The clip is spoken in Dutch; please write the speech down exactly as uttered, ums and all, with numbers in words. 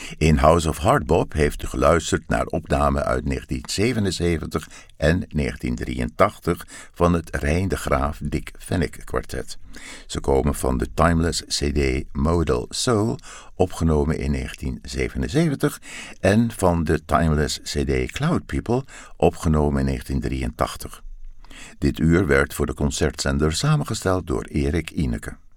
In House of Hardbop heeft u geluisterd naar opnamen uit negentien zevenenzeventig en negentien drieëntachtig van het Rijn de Graaf Dick Fenwick Kwartet. Ze komen van de Timeless C D Modal Soul, opgenomen in negentien zevenenzeventig, en van de Timeless C D Cloud People, opgenomen in negentien drieëntachtig. Dit uur werd voor de concertzender samengesteld door Erik Ineke.